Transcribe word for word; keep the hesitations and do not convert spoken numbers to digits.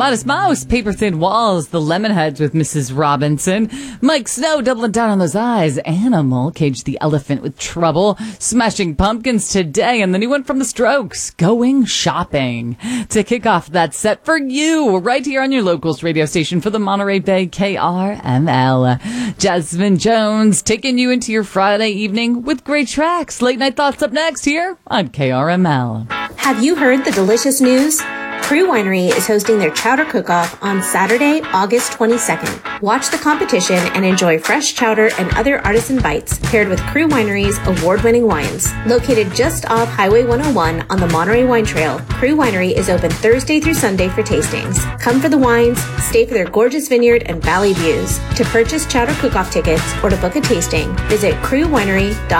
Modest Mouse, Paper Thin Walls, The Lemonheads with Missus Robinson, Mike Snow doubling down on those eyes, Animal, Cage the Elephant with Trouble, Smashing Pumpkins Today, and the new one from The Strokes, Going Shopping. To kick off that set for you, right here on your locals radio station for the Monterey Bay K R M L. Jasmine Jones taking you into your Friday evening with great tracks. Late Night Thoughts up next here on K R M L. Have you heard the delicious news? Crew Winery is hosting their chowder cook-off on Saturday, August twenty-second. Watch the competition and enjoy fresh chowder and other artisan bites paired with Crew Winery's award-winning wines. Located just off Highway one oh one on the Monterey Wine Trail, Crew Winery is open Thursday through Sunday for tastings. Come for the wines, stay for their gorgeous vineyard and valley views. To purchase chowder cook-off tickets or to book a tasting, visit crew winery dot com.